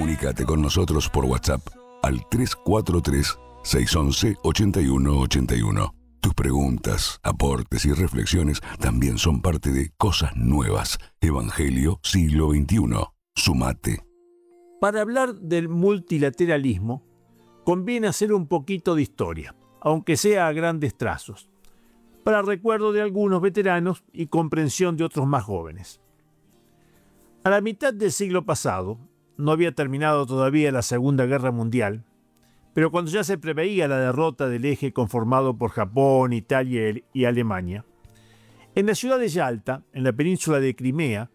Comunícate con nosotros por WhatsApp al 343-611-8181. Tus preguntas, aportes y reflexiones también son parte de Cosas Nuevas. Evangelio Siglo XXI. Sumate. Para hablar del multilateralismo, conviene hacer un poquito de historia, aunque sea a grandes trazos, para recuerdo de algunos veteranos y comprensión de otros más jóvenes. A la mitad del siglo pasado, no había terminado todavía la Segunda Guerra Mundial, pero cuando ya se preveía la derrota del eje conformado por Japón, Italia y Alemania, en la ciudad de Yalta, en la península de Crimea,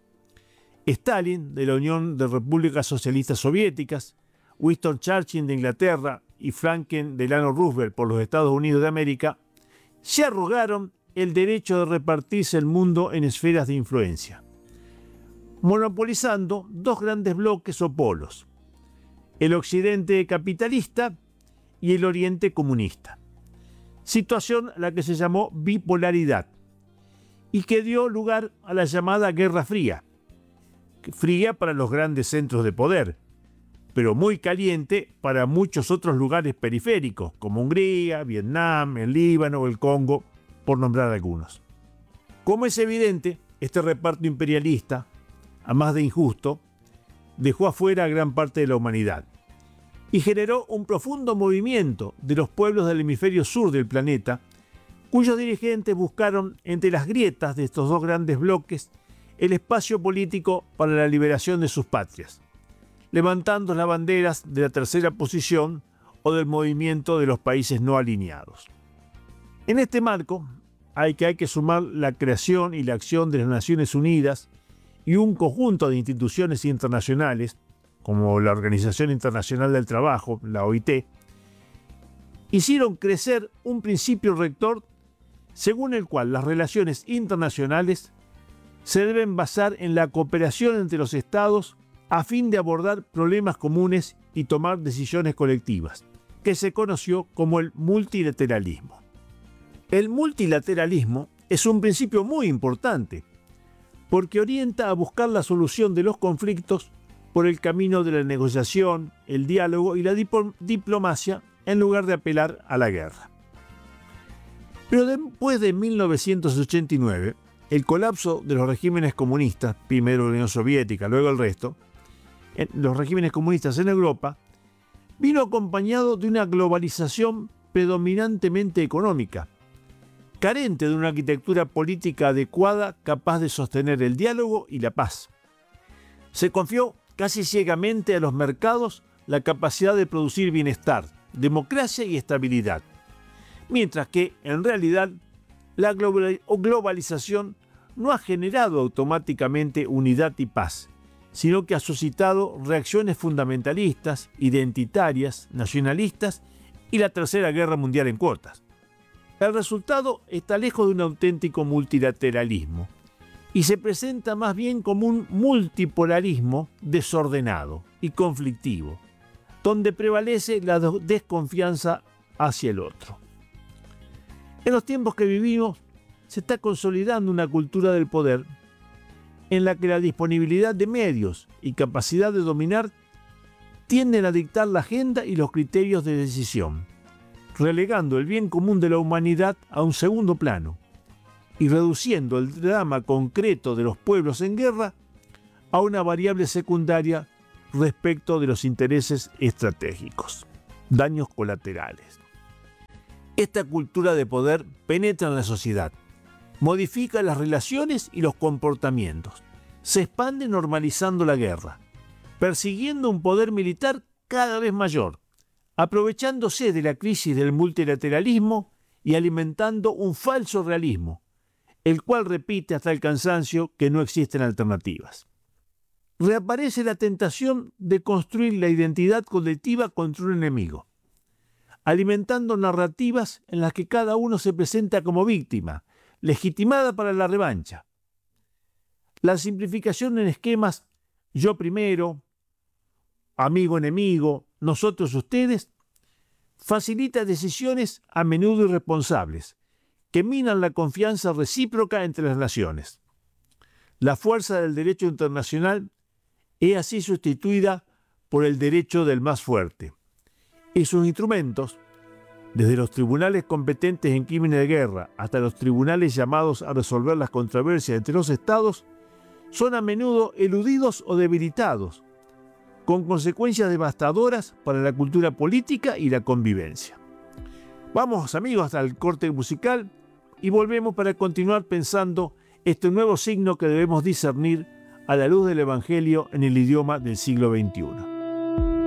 Stalin, de la Unión de Repúblicas Socialistas Soviéticas, Winston Churchill de Inglaterra y Franklin Delano Roosevelt por los Estados Unidos de América, se arrogaron el derecho de repartirse el mundo en esferas de influencia, monopolizando dos grandes bloques o polos, el occidente capitalista y el oriente comunista, situación a la que se llamó bipolaridad y que dio lugar a la llamada Guerra Fría, fría para los grandes centros de poder, pero muy caliente para muchos otros lugares periféricos, como Hungría, Vietnam, el Líbano o el Congo, por nombrar algunos. Como es evidente, este reparto imperialista, a más de injusto, dejó afuera a gran parte de la humanidad y generó un profundo movimiento de los pueblos del hemisferio sur del planeta, cuyos dirigentes buscaron entre las grietas de estos dos grandes bloques el espacio político para la liberación de sus patrias, levantando las banderas de la tercera posición o del movimiento de los países no alineados. En este marco hay que sumar la creación y la acción de las Naciones Unidas y un conjunto de instituciones internacionales, como la Organización Internacional del Trabajo, la OIT, hicieron crecer un principio rector según el cual las relaciones internacionales se deben basar en la cooperación entre los estados a fin de abordar problemas comunes y tomar decisiones colectivas, que se conoció como el multilateralismo. El multilateralismo es un principio muy importante, porque orienta a buscar la solución de los conflictos por el camino de la negociación, el diálogo y la diplomacia, en lugar de apelar a la guerra. Pero después de 1989, el colapso de los regímenes comunistas, primero la Unión Soviética, luego el resto, los regímenes comunistas en Europa, vino acompañado de una globalización predominantemente económica, carente de una arquitectura política adecuada capaz de sostener el diálogo y la paz. Se confió casi ciegamente a los mercados la capacidad de producir bienestar, democracia y estabilidad, mientras que, en realidad, la globalización no ha generado automáticamente unidad y paz, sino que ha suscitado reacciones fundamentalistas, identitarias, nacionalistas y la Tercera Guerra Mundial en cuotas. El resultado está lejos de un auténtico multilateralismo y se presenta más bien como un multipolarismo desordenado y conflictivo, donde prevalece la desconfianza hacia el otro. En los tiempos que vivimos, se está consolidando una cultura del poder en la que la disponibilidad de medios y capacidad de dominar tienden a dictar la agenda y los criterios de decisión, relegando el bien común de la humanidad a un segundo plano y reduciendo el drama concreto de los pueblos en guerra a una variable secundaria respecto de los intereses estratégicos, daños colaterales. Esta cultura de poder penetra en la sociedad, modifica las relaciones y los comportamientos, se expande normalizando la guerra, persiguiendo un poder militar cada vez mayor, aprovechándose de la crisis del multilateralismo y alimentando un falso realismo, el cual repite hasta el cansancio que no existen alternativas. Reaparece la tentación de construir la identidad colectiva contra un enemigo, alimentando narrativas en las que cada uno se presenta como víctima, legitimada para la revancha. La simplificación en esquemas yo primero, amigo-enemigo, nosotros-ustedes, facilita decisiones a menudo irresponsables, que minan la confianza recíproca entre las naciones. La fuerza del derecho internacional es así sustituida por el derecho del más fuerte. Esos instrumentos, desde los tribunales competentes en crímenes de guerra hasta los tribunales llamados a resolver las controversias entre los estados, son a menudo eludidos o debilitados, con consecuencias devastadoras para la cultura política y la convivencia. Vamos, amigos, hasta el corte musical y volvemos para continuar pensando este nuevo signo que debemos discernir a la luz del Evangelio en el idioma del siglo XXI.